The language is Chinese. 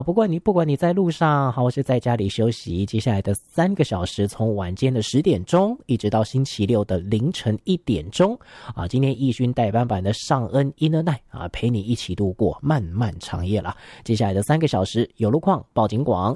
不管你在路上，或是在家里休息，接下来的3个小时，从晚间的10点钟，一直到星期六的凌晨1点钟，今天奕勋代班版的尚恩 Inner Night 陪你一起度过漫漫长夜啦。接下来的3个小时，有路况、报警广、